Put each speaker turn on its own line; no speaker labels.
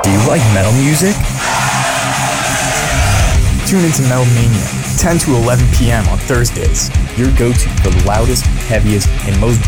Do you like metal music?
Tune into Metal Mania, 10 to 11 p.m. on Thursdays.
Your go-to for the loudest, heaviest, and most